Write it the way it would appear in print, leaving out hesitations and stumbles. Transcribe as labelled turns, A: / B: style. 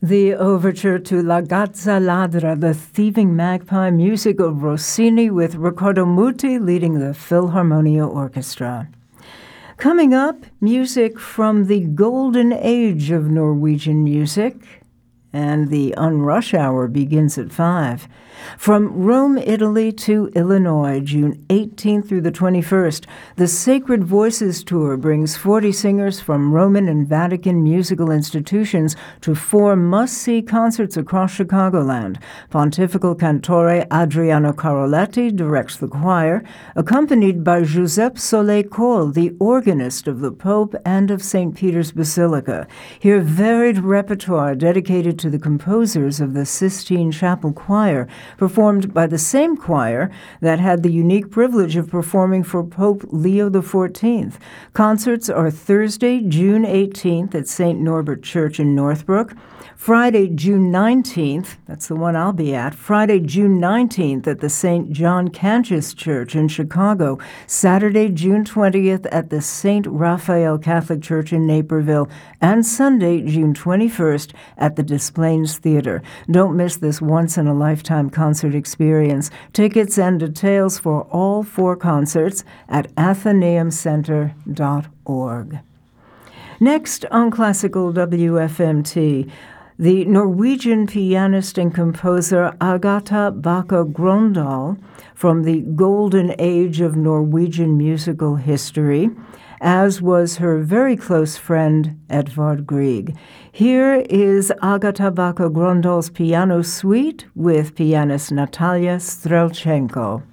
A: The overture to La Gazza Ladra, the Thieving Magpie, music of Rossini with Riccardo Muti leading the Philharmonia Orchestra. Coming up, music from the golden age of Norwegian music, and the Unrush Hour begins at 5. From Rome, Italy to Illinois, June 18th through the 21st, the Sacred Voices Tour brings 40 singers from Roman and Vatican musical institutions to 4 must-see concerts across Chicagoland. Pontifical Cantore Adriano Caroletti directs the choir, accompanied by Giuseppe Soleil-Cole, the organist of the Pope and of St. Peter's Basilica. Hear varied repertoire dedicated to the composers of the Sistine Chapel Choir, performed by the same choir that had the unique privilege of performing for Pope Leo XIV. Concerts are Thursday, June 18th at St. Norbert Church in Northbrook, Friday, June 19th, that's the one I'll be at, Friday, June 19th at the St. John Cantius Church in Chicago, Saturday, June 20th at the St. Raphael Catholic Church in Naperville, and Sunday, June 21st at the Des Plaines Theater. Don't miss this once-in-a-lifetime concert experience. Tickets and details for all 4 concerts at athenaeumcenter.org. Next on Classical WFMT, the Norwegian pianist and composer Agatha Bakke Grøndahl from the golden age of Norwegian musical history, as was her very close friend Edvard Grieg. Here is Agatha Bakke Grøndahl's piano suite with pianist Natalia Strelchenko.